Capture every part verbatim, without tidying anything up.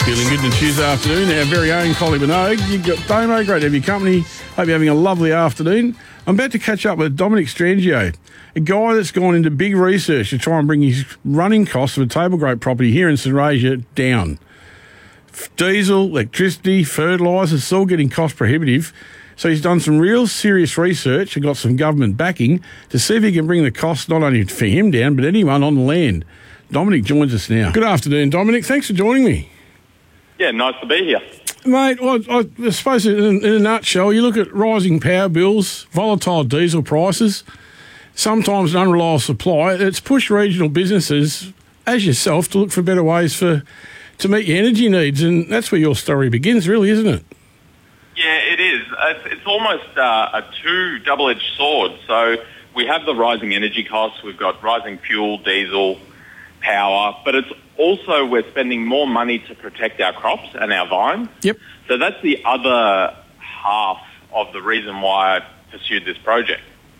Feeling good on Tuesday afternoon. Our very own Collie Minogue. You've got Damo, great to have your company. Hope you're having a lovely afternoon. I'm about to catch up with Dominic Strangio, a guy that's gone into big research to try and bring his running costs of a table grape property here in St Aurelia down. Diesel, electricity, fertiliser, it's all getting cost prohibitive. So he's done some real serious research and got some government backing to see if he can bring the costs not only for him down, but anyone on the land. Dominic joins us now. Good afternoon, Dominic. Thanks for joining me. Yeah, nice to be here. Mate, well, I suppose in, in a nutshell, you look at rising power bills, volatile diesel prices, sometimes an unreliable supply. It's pushed regional businesses, as yourself, to look for better ways for to meet your energy needs, and that's where your story begins, really, isn't it? Yeah, it is. It's, it's almost uh, a two double-edged sword. So we have the rising energy costs, we've got rising fuel, diesel, power, but it's also we're spending more money to protect our crops and our vines. Yep. So that's the other half of the reason why I pursued this project.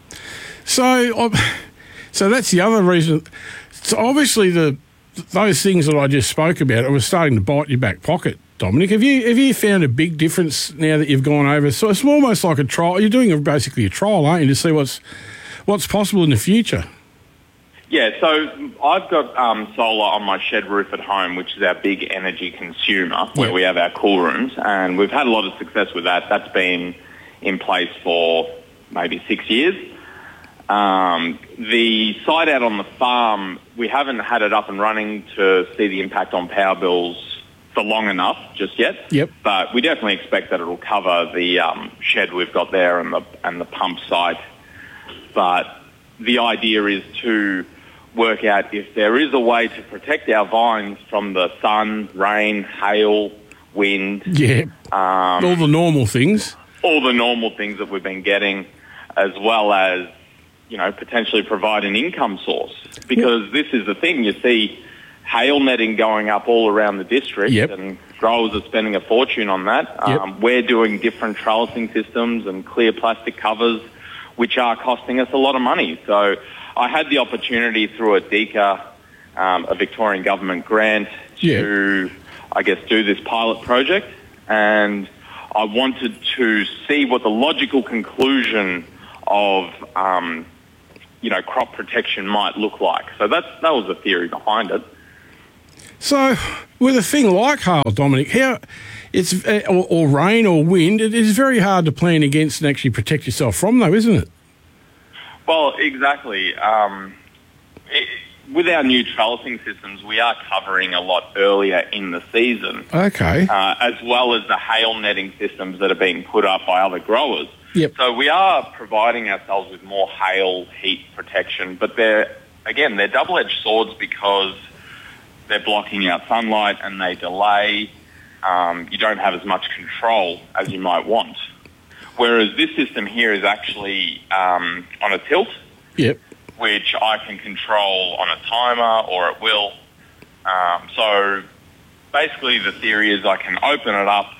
So, so that's the other reason. So obviously, the those things that I just spoke about, it was starting to bite your back pocket. Dominic, have you have you found a big difference now that you've gone over? So it's almost like a trial. You're doing a, basically a trial, aren't you, to see what's what's possible in the future? Yeah, so I've got um, solar on my shed roof at home, which is our big energy consumer, where Yep. we have our cool rooms, and we've had a lot of success with that. That's been in place for maybe six years. Um, the site out on the farm, we haven't had it up and running to see the impact on power bills for long enough just yet. Yep. But we definitely expect that it'll cover the um, shed we've got there and the and the pump site. But the idea is to work out if there is a way to protect our vines from the sun, rain, hail, wind. Yeah, Um, all the normal things. all the normal things that we've been getting, as well as, you know, potentially provide an income source. Because this is the thing, you see hail netting going up all around the district, Yep. and growers are spending a fortune on that. Yep. Um, we're doing different trellising systems and clear plastic covers, which are costing us a lot of money. So I had the opportunity through a DECA, um, a Victorian government grant, to, Yeah. I guess, do this pilot project. And I wanted to see what the logical conclusion of, um, you know, crop protection might look like. So that's, that was the theory behind it. So, with a thing like hail, Dominic, how it's uh, or, or rain or wind, it is very hard to plan against and actually protect yourself from, though, isn't it? Well, exactly. Um, it, with our new trellising systems, we are covering a lot earlier in the season, Okay. uh, as well as the hail netting systems that are being put up by other growers. Yep. So we are providing ourselves with more hail, heat protection, but they're, again, they're double-edged swords because they're blocking out sunlight and they delay. Um, you don't have as much control as you might want. Whereas this system here is actually um, on a tilt, Yep. which I can control on a timer or at will. Um, so basically the theory is I can open it up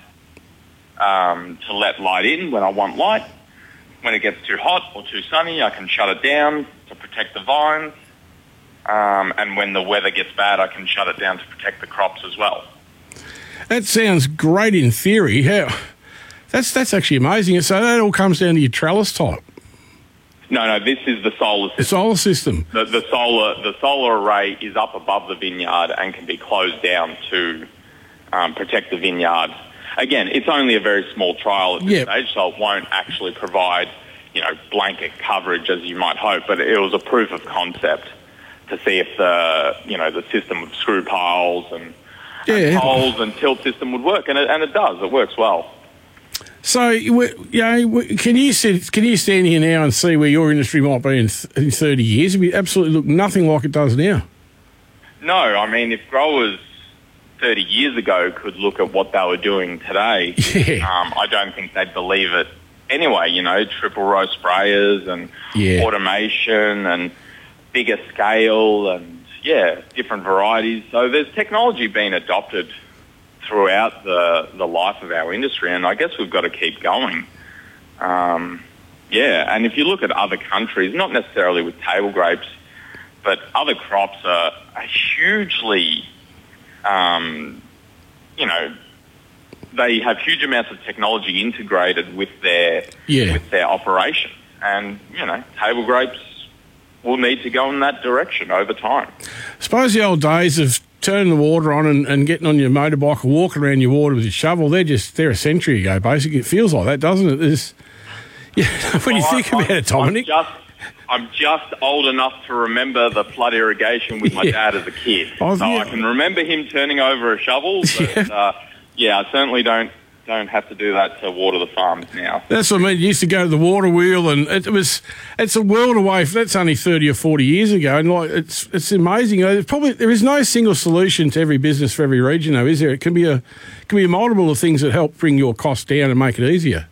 um, to let light in when I want light. When it gets too hot or too sunny, I can shut it down to protect the vines. Um, and when the weather gets bad, I can shut it down to protect the crops as well. That sounds great in theory. How? That's that's actually amazing. So that all comes down to your trellis type, No, no, this is the solar the system. solar system. The, the solar the solar array is up above the vineyard and can be closed down to um, protect the vineyard. Again, it's only a very small trial at this Yep. stage, so it won't actually provide, you know, blanket coverage as you might hope. But it was a proof of concept to see if the you know the system with screw piles and, Yeah. and poles and tilt system would work, and it, and it does. It works well. So, you know, can you sit, can you stand here now and see where your industry might be in, th- in thirty years? It would absolutely look nothing like it does now. No, I mean, if growers thirty years ago could look at what they were doing today, Yeah. um, I don't think they'd believe it anyway. You know, triple row sprayers and Yeah. automation and bigger scale and, yeah, different varieties. So there's technology being adopted throughout the, the life of our industry, and I guess we've got to keep going. Um, yeah, and if you look at other countries, not necessarily with table grapes, but other crops are, are hugely, um, you know, they have huge amounts of technology integrated with their Yeah. with their operations, and you know, table grapes will need to go in that direction over time. I suppose the old days of turning the water on and, and getting on your motorbike and walking around your water with your shovel, they're just, they're a century ago, basically. It feels like that, doesn't it? There's, yeah, when you Well, think I- about it, I'm Dominic. just, I'm just old enough to remember the flood irrigation with my Yeah. dad as a kid. Oh, so yeah. I can remember him turning over a shovel, but Yeah. yeah, uh, yeah I certainly don't don't have to do that to water the farms now. That's what I mean. You used to go to the water wheel, and it was, it's a world away. That's only thirty or forty years ago, and like it's it's amazing. You know, there's probably there is no single solution to every business for every region, though, is there? It can be a it can be a multiple of things that help bring your costs down and make it easier.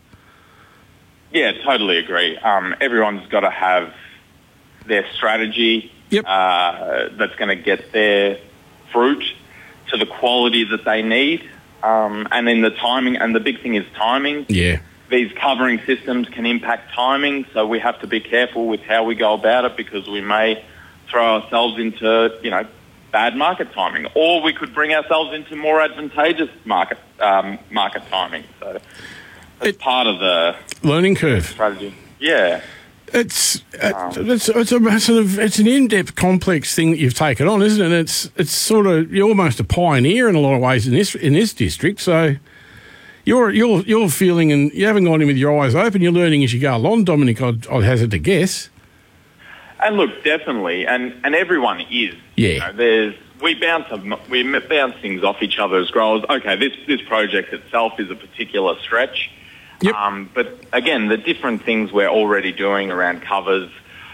Yeah, totally agree. Um, everyone's got to have their strategy Yep. uh, that's going to get their fruit to the quality that they need. Um, and then the timing, and the big thing is timing. Yeah. These covering systems can impact timing, so we have to be careful with how we go about it, because we may throw ourselves into, you know, bad market timing, or we could bring ourselves into more advantageous market um, market timing. So that's It- part of the Learning curve. strategy. Yeah. It's uh, it's it's a sort of it's an in-depth, complex thing that you've taken on, isn't it? It's it's sort of you're almost a pioneer in a lot of ways in this in this district. So you're you're you're feeling, and you haven't gone in with your eyes open. You're learning as you go along, Dominic. I'd, I'd hazard to guess. And look, definitely, and, and everyone is. Yeah. You know, there's we bounce we bounce things off each other as growers. Okay, this this project itself is a particular stretch. Yep. Um, but again, the different things we're already doing around covers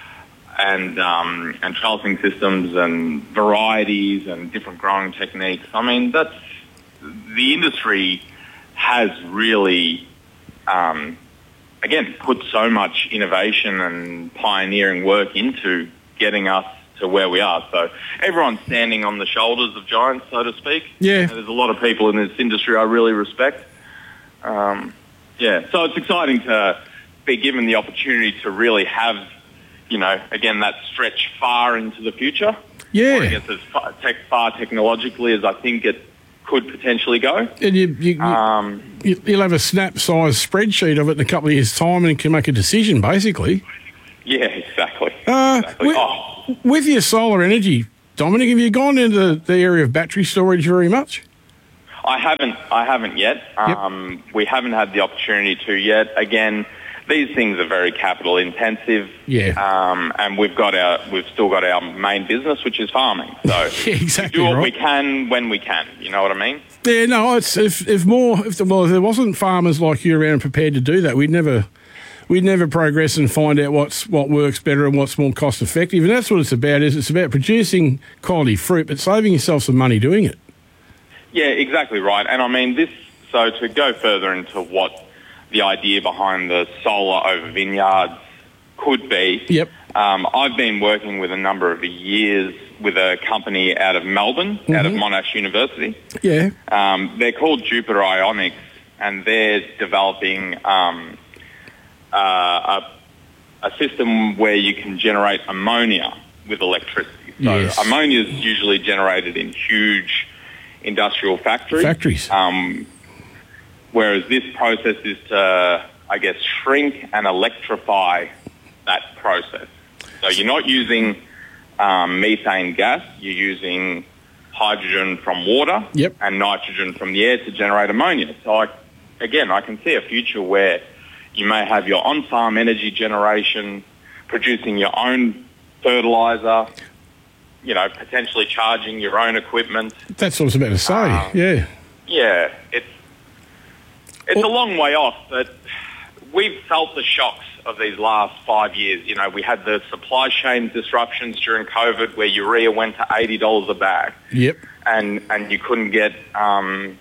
and um, and trellising systems and varieties and different growing techniques. I mean, that's the industry has really, um, again, put so much innovation and pioneering work into getting us to where we are. So everyone's standing on the shoulders of giants, so to speak. Yeah. And there's a lot of people in this industry I really respect. Um, yeah, so it's exciting to be given the opportunity to really have, you know, again, that stretch far into the future. Yeah. Or I guess as far, tech, far technologically as I think it could potentially go. And you, you, you, Um, you you'll have a snap-sized spreadsheet of it in a couple of years' time, and can make a decision basically. yeah, exactly. Uh, exactly. with, Oh, with your solar energy, Dominic, have you gone into the area of battery storage very much? I haven't. I haven't yet. Yep. Um, we haven't had the opportunity to yet. Again, these things are very capital intensive. Yeah. Um, and we've got our. We've still got our main business, which is farming. So Yeah, exactly we do what right. we can when we can. You know what I mean? Yeah, no, it's if if more if the, well if there wasn't farmers like you around prepared to do that, we'd never we'd never progress and find out what's what works better and what's more cost effective. And that's what it's about. Is it's about producing quality fruit, but saving yourself some money doing it. Yeah, exactly right. And I mean this. So to go further into what the idea behind the solar over vineyards could be. Yep. Um, I've been working with a number of years with a company out of Melbourne, out of Monash University. Yeah. Um, they're called Jupiter Ionics, and they're developing um, uh, a, a system where you can generate ammonia with electricity. So Yes. ammonia is usually generated in huge industrial factories. Factories. Um, whereas this process is to, I guess, shrink and electrify that process. So you're not using um, methane gas, you're using hydrogen from water Yep. and nitrogen from the air to generate ammonia. So I, again, I can see a future where you may have your on-farm energy generation, producing your own fertilizer, you know, potentially charging your own equipment. That's what I was about to say. Um, yeah. Yeah, it's it's Well- a long way off, but we've felt the shocks of these last five years. You know, we had the supply chain disruptions during COVID where urea went to eighty dollars a bag, Yep. and, and you couldn't get um,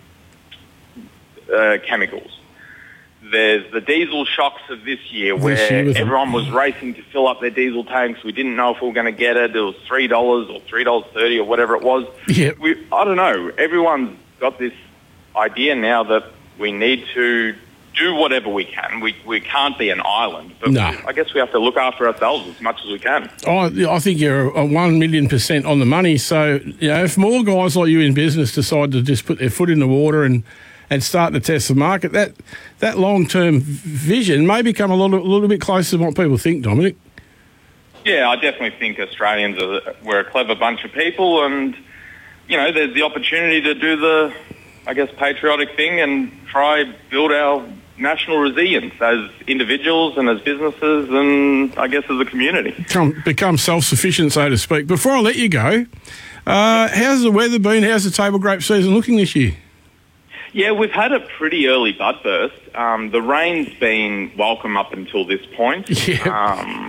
uh, chemicals. There's the diesel shocks of this year where This year was a- everyone was racing to fill up their diesel tanks. We didn't know if we were going to get it. It was three dollars or three dollars thirty or whatever it was. Yep. We, I don't know. Everyone's got this idea now that we need to do whatever we can. We we can't be an island, but No. we, I guess we have to look after ourselves as much as we can. I, I think you're a one million percent on the money. So, you know, if more guys like you in business decide to just put their foot in the water and and starting to test the market, that that long-term vision may become a little, a little bit closer to what people think, Dominic. Yeah, I definitely think Australians are we're a clever bunch of people, and you know, there's the opportunity to do the, I guess, patriotic thing and try build our national resilience as individuals and as businesses and I guess as a community. Come, become self-sufficient, so to speak. Before I let you go, uh, how's the weather been? How's the table grape season looking this year? Yeah, we've had a pretty early bud burst. Um, the rain's been welcome up until this point. Yeah. Um,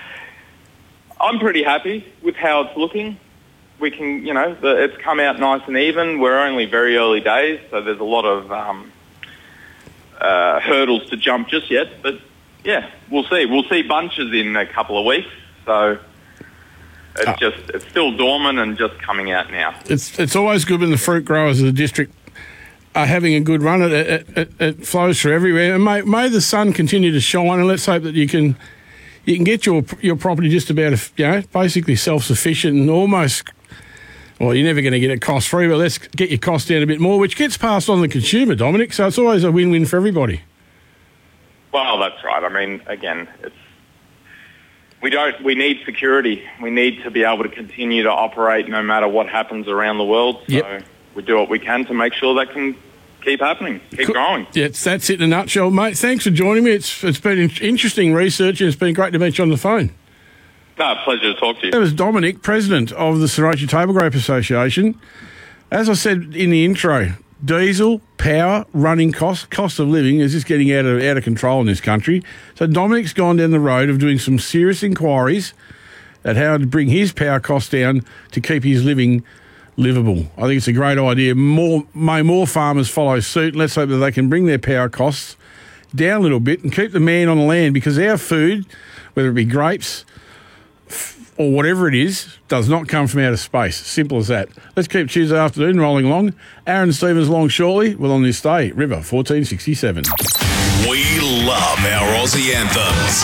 I'm pretty happy with how it's looking. We can, you know, the, it's come out nice and even. We're only very early days, so there's a lot of um, uh, hurdles to jump just yet. But yeah, we'll see. We'll see bunches in a couple of weeks. So it's oh. just it's still dormant and just coming out now. It's it's always good when the fruit growers of the district are having a good run. It it, it, it flows through everywhere, and may, may the sun continue to shine. And let's hope that you can. You can get your your property just about, you know, basically self-sufficient and almost, well, you're never going to get it cost-free, but let's get your cost down a bit more, which gets passed on to the consumer, Dominic, so it's always a win-win for everybody. Well, that's right. I mean, again, it's we don't we need security. We need to be able to continue to operate no matter what happens around the world, so yep. we do what we can to make sure that can keep happening, keep cool. growing. Yeah, it's, that's it in a nutshell, mate. Thanks for joining me. It's It's been interesting research, and it's been great to meet you on the phone. No, pleasure to talk to you. That was Dominic, president of the Sriracha Table Grape Association. As I said in the intro, diesel, power, running costs, cost of living is just getting out of out of control in this country. So Dominic's gone down the road of doing some serious inquiries at how to bring his power costs down to keep his living livable. I think it's a great idea. More may more farmers follow suit. Let's hope that they can bring their power costs down a little bit and keep the man on the land, because our food, whether it be grapes or whatever it is, does not come from outer space. Simple as that. Let's keep Tuesday afternoon rolling along. Aaron Stevens along shortly. Well, on this day, River fourteen sixty-seven. We love our Aussie anthems.